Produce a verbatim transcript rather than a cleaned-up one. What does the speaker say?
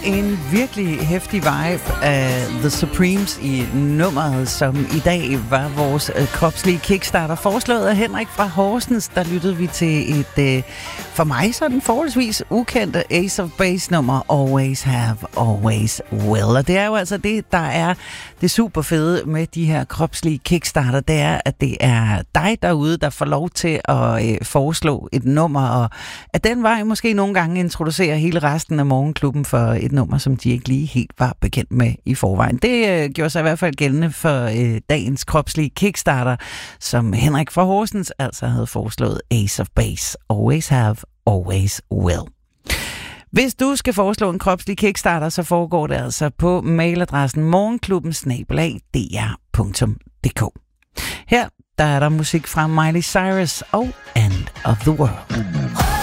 en virkelig hæftig vibe af The Supremes i nummeret, som i dag var vores øh, kropslige kickstarter. Foreslået af Henrik fra Horsens, der lyttede vi til et, øh, for mig sådan forholdsvis ukendte Ace of Base nummer, Always Have, Always Will. Og det er jo altså det, der er det super fede med de her kropslige kickstarter, det er, at det er dig derude, der får lov til at øh, foreslå et nummer, og at den vej måske nogle gange introducerer hele resten af Morgenklubben for et nummer, som de ikke lige helt var bekendt med i forvejen. Det øh, gjorde sig i hvert fald gældende for øh, dagens kropslige kickstarter, som Henrik fra Horsens altså havde foreslået Ace of Base. Always have, always will. Hvis du skal foreslå en kropslig kickstarter, så foregår det altså på mailadressen morgenklubben snabel-a d r punktum d k. Her der er der musik fra Miley Cyrus og End of the World.